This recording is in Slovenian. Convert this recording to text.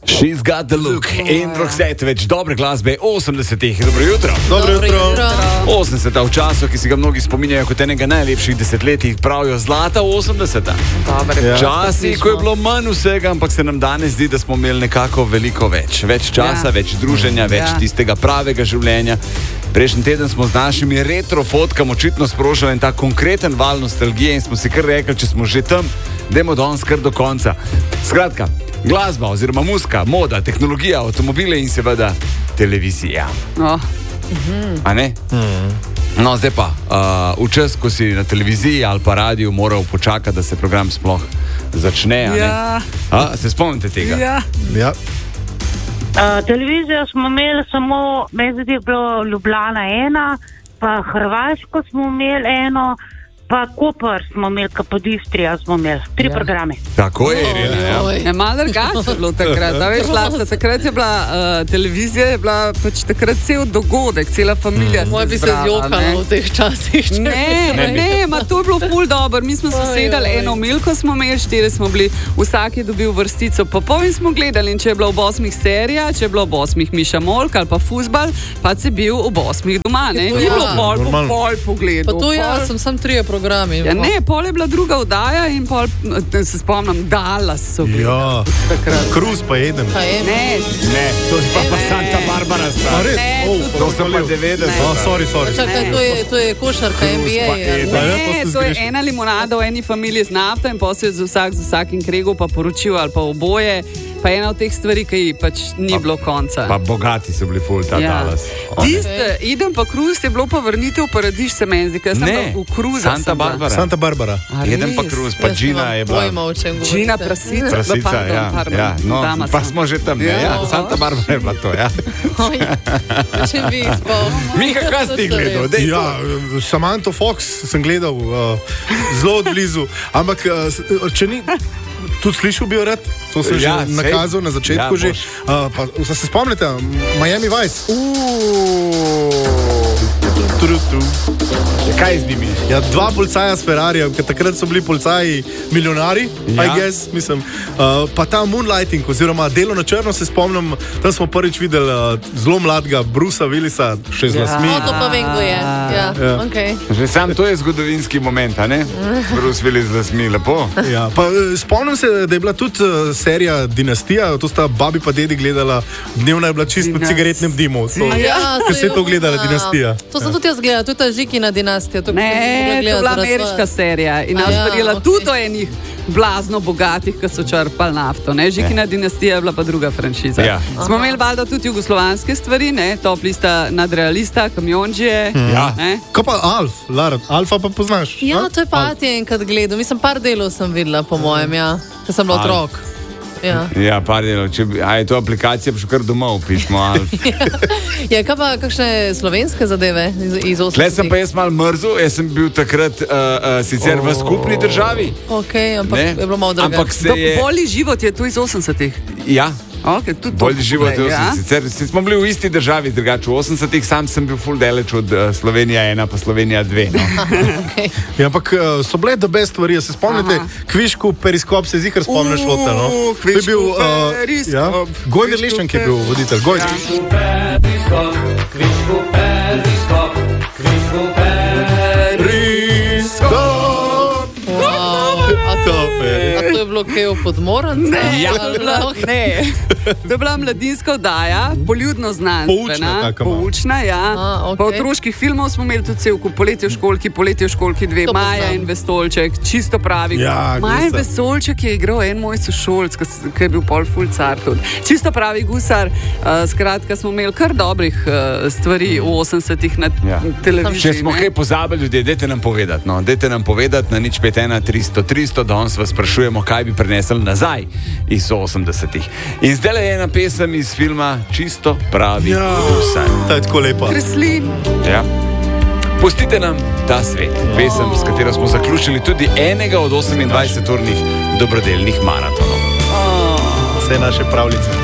She's got the look. In Roxette, več dobre glasbe 80-ih. Dobro jutro. Dobro jutro. 80-ta v času, ki si ga mnogi spominjajo kot enega najlepših desetletij, pravijo zlata 80-ta. Časi, ko je bilo manj vsega, ampak se nam danes zdi, da smo imeli nekako veliko več. Več časa, več druženja, več tistega pravega življenja. Prejšnji teden smo z našimi retro fotkami očitno sprožili en tak konkreten val nostalgije in smo si kar rekli, če smo že tam, dajmo danes kar do konca. Skratka, glasba oziroma muzika, moda, tehnologija, avtomobile in seveda televizija. A ne? No, zdaj pa, v čas, ko si na televiziji ali pa radiju moral počakati, da se program sploh začne, a ne? Se spomnite tega? Ja. Televizijo smo imeli samo, meni je bilo Ljubljana 1, pa Hrvaško smo imeli 1, pa Koper smo imeli, Kapodistrija smo imeli, 3 programe. Tako je, Irina, ja. Malo drugače je bilo takrat. Takrat je bila televizija, je bila pač takrat cel dogodek, cela familija. Moj bi se zjokala v teh časih. Ne, to je bilo ful dobro. Mi smo sosedali, eno milko smo imeli, 4 smo bili, vsak je dobil vrstico popol in smo gledali. In če je bilo v 8 serija, če je bilo v 8 Miša Molk ali pa fuzbal, pa si bil v 8 doma, ne? Ni bilo pol pogledov. Pa to jaz sem sam 3 programi. Ja, ne, pol je bila druga oddaja in pol, se spomnim, Dallas so bili. Ja, Kruz pa eden. Ne, to je pa Santa Barbara stvar. To so pa 90. Sorry. Čakaj, to je košarka NBA. Ne, to je ena limonada v eni familiji z nafto in potem je z vsakim kregom pa poročil ali pa oboje. Pa ena od teh stvari, ki pač ni bilo konca. Pa bogati so bili ful ta Dallas. Eden pa Kruz je bilo pa vrnitev v paradiž, se meni zdi, ker sem v Kruza. Santa Barbara. Eden pa Kruz, pa Gina je bila. Gina Prasica, ja. No, pa smo že tam, ja. Santa Barbara je bila to, ja. Če bi spomnil. Miha, kaj si ti gledal? Ja, Samantha Fox sem gledal zelo od blizu, ampak če ni... Tudi slišal bi jo rad, to sem že nakazal na začetku že. Pa se spomnite, Miami Vice. Kaj z njimi? Ja, 2 policaja s Ferrarijem, ker takrat so bili policaji milijonari, I guess, mislim. Pa ta Moonlighting, oziroma Delo na črno, se spomnim, tam smo prvič videli zelo mladega Brusa Willisa, še z lasmi. To pa vem, kdo je. Ja, okej. Že sam to je zgodovinski moment, a ne? Bruce Willis z lasmi, lepo. Ja, pa spomnim se, da je bila tudi serija Dinastija, to sta babi pa dedi gledala, dnevna je bila čist po cigaretnem dimu. Ker se je to gledala, Dinastija. To sem tudi jaz gledala, to je ta Žikina Dinastija. Ne, to je bila ameriška serija in nas verjela tudi o enih blazno bogatih, ki so črpali nafto. Žikina Dinastija je bila pa druga franšiza. Smo imeli valjda tudi jugoslovanske stvari, Top lista, Nadrealista, Kamionđije. Kaj pa Alf, Lara, Alfa pa poznaš? Ja, to je pa Ati enkrat gledal. Mislim, par delov sem videla, po mojem, ker sem bila otrok. Ja, par delov. A je to aplikacija, pa še kar domov pismo Alf. Ja, kaj pa kakšne slovenske zadeve iz 80? Tle sem pa jaz mal mrzel, jaz sem bil takrat sicer v skupni državi. Okej, ampak je bilo malo drugače. Bolji život je tu iz 80-ih. Ja. Okay, bolj život je sicer. Smo bili v isti državi, drugače v 80-ih, sam sem bil ful daleč od Slovenija 1 pa Slovenija 2. Ja, ampak so bile dobe stvari, se spomnite, Kvišku Periskop, se zihar spomniš od ta, no? Kvišku Periskop. Gojder Leščan, ki je bil voditelj. Kvišku Periskop, Kvišku Periskop, Kvišku Periskop. A to je bilo kaj v Podmorance? Ne. To je bila mladinska oddaja, poljudno znanstvena, poučna, Pa otroških filmov smo imeli tudi cel kup, Poletje v školki 2, Maja in Vesoljček, čisto pravi. Maja in Vesoljček je igral en moj sošolc, ki je bil pol ful car tudi. Čisto pravi gusar, skratka smo imeli kar dobrih stvari v 80-ih na televiziji. Če smo kaj pozabili, ljudje, dajte nam povedati na 051-300-300, danes vas sprašujemo, kaj bi prenesli nazaj iz 80-ih. In zdaj je ena pesem iz filma Čisto pravi gusar. Ta je tako lepa. Kreslin. Ja. Pustite nam ta svet. Pesem, s katero smo zaključili tudi enega od 28-urnih dobrodelnih maratonov. Vse naše pravljice.